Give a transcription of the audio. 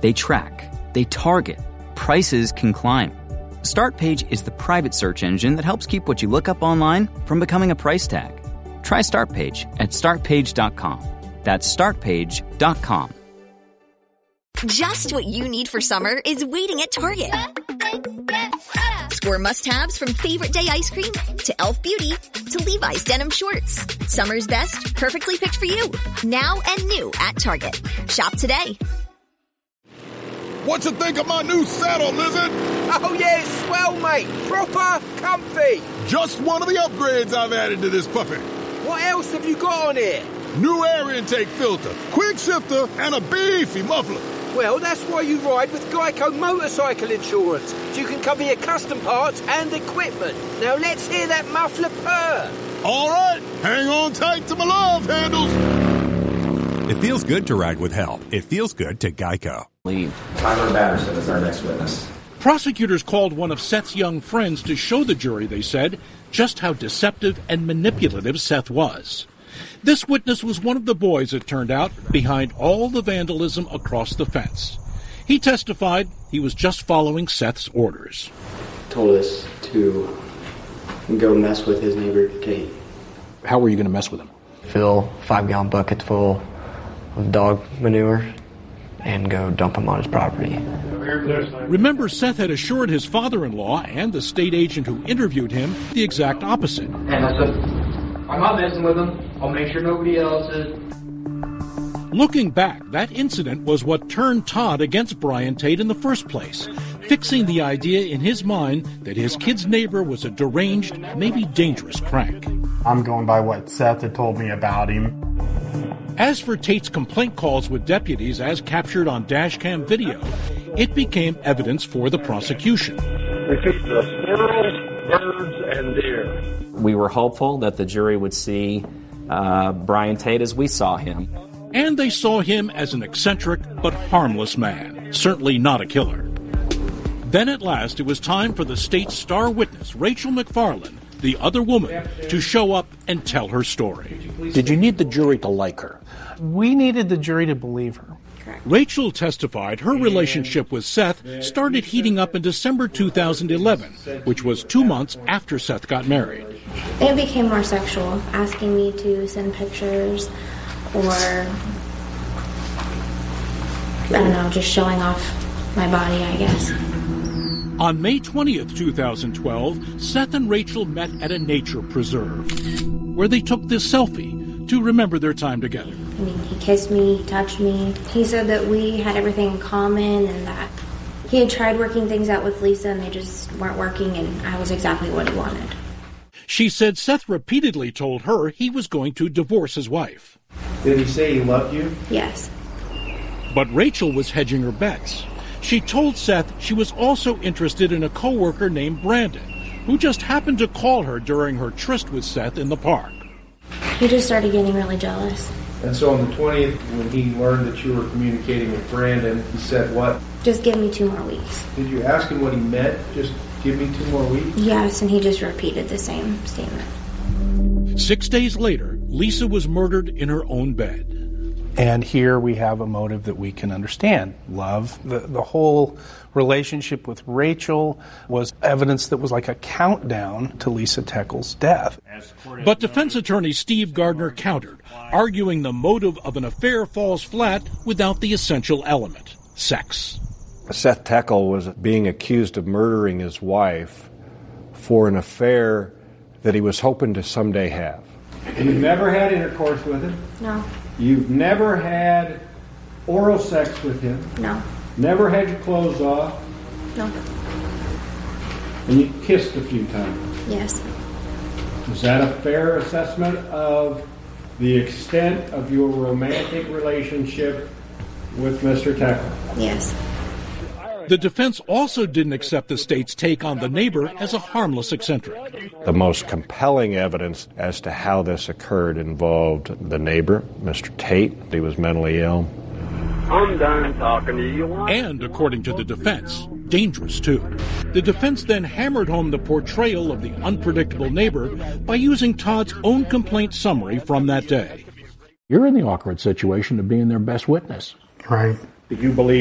They track, they target, prices can climb. Startpage is the private search engine that helps keep what you look up online from becoming a price tag. Try Startpage at startpage.com. That's startpage.com. Just what you need for summer is waiting at Target. Score must-haves from Favorite Day ice cream to Elf Beauty to Levi's denim shorts. Summer's best, perfectly picked for you. Now and new at Target. Shop today. What you think of my new saddle, Lizard? Oh, yeah, it's swell, mate. Proper comfy. Just one of the upgrades I've added to this puppy. What else have you got on here? New air intake filter, quick shifter, and a beefy muffler. Well, that's why you ride with Geico Motorcycle Insurance, so you can cover your custom parts and equipment. Now let's hear that muffler purr. All right, hang on tight to my love handles. It feels good to ride with help. It feels good to Geico. Tyler Batterson is our next witness. Prosecutors called one of Seth's young friends to show the jury, they said, just how deceptive and manipulative Seth was. This witness was one of the boys, it turned out, behind all the vandalism across the fence. He testified he was just following Seth's orders. Told us to go mess with his neighbor, Kate. How were you going to mess with him? Fill 5-gallon buckets full of dog manure and go dump him on his property. Remember, Seth had assured his father-in-law and the state agent who interviewed him the exact opposite. And I said, I'm not messing with him. I'll make sure nobody else is. Looking back, that incident was what turned Todd against Brian Tate in the first place, fixing the idea in his mind that his kid's neighbor was a deranged, maybe dangerous crank. I'm going by what Seth had told me about him. As for Tate's complaint calls with deputies as captured on dashcam video, it became evidence for the prosecution. We took the squirrels, birds, and deer. We were hopeful that the jury would see Brian Tate as we saw him. And they saw him as an eccentric but harmless man, certainly not a killer. Then at last it was time for the state's star witness, Rachel McFarland, the other woman, to show up and tell her story. Did you need the jury to like her? We needed the jury to believe her. Rachel testified her relationship with Seth started heating up in December 2011, which was 2 months after Seth got married. It became more sexual, asking me to send pictures or, I don't know, just showing off my body, I guess. On May 20th, 2012, Seth and Rachel met at a nature preserve, where they took this selfie to remember their time together. I mean, he kissed me, he touched me. He said that we had everything in common and that he had tried working things out with Lisa and they just weren't working, and I was exactly what he wanted. She said Seth repeatedly told her he was going to divorce his wife. Did he say he loved you? Yes. But Rachel was hedging her bets. She told Seth she was also interested in a coworker named Brandon, who just happened to call her during her tryst with Seth in the park. He just started getting really jealous. And so on the 20th, when he learned that you were communicating with Brandon, he said what? Just give me 2 more weeks. Did you ask him what he meant? Just give me 2 more weeks? Yes, and he just repeated the same statement. 6 days later, Lisa was murdered in her own bed. And here we have a motive that we can understand. Love. The whole relationship with Rachel was evidence that was like a countdown to Lisa Teckle's death. But defense attorney Steve Gardner countered, arguing the motive of an affair falls flat without the essential element, sex. Seth Teckle was being accused of murdering his wife for an affair that he was hoping to someday have. You've never had intercourse with him? No. You've never had oral sex with him? No. Never had your clothes off? No. And you kissed a few times? Yes. Is that a fair assessment of the extent of your romantic relationship with Mr. Teckle? Yes. The defense also didn't accept the state's take on the neighbor as a harmless eccentric. The most compelling evidence as to how this occurred involved the neighbor, Mr. Tate. He was mentally ill. I'm done talking to you. And, according to the defense, dangerous too. The defense then hammered home the portrayal of the unpredictable neighbor by using Todd's own complaint summary from that day. You're in the awkward situation of being their best witness. Right. Did you believe